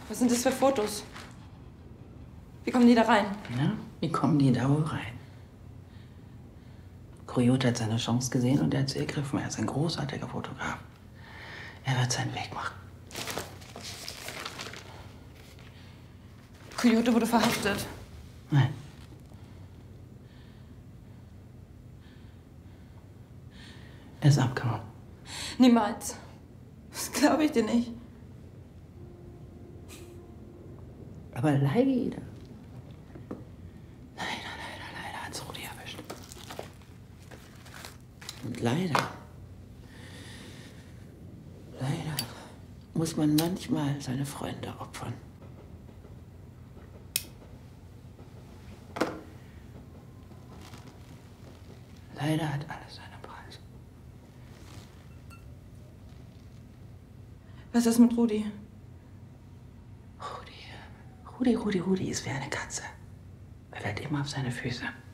Was sind das für Fotos? Wie kommen die da rein? Ja, wie kommen die da wohl rein? Coyote hat seine Chance gesehen und er hat sie ergriffen. Er ist ein großartiger Fotograf. Er wird seinen Weg machen. Coyote wurde verhaftet. Nein. Er ist abgehauen. Niemals. Das glaube ich dir nicht. Aber leider. Leider hat's Rudi erwischt. Und leider muss man manchmal seine Freunde opfern. Leider hat alles seinen Preis. Was ist mit Rudi? Rudi ist wie eine Katze. Er fällt immer auf seine Füße.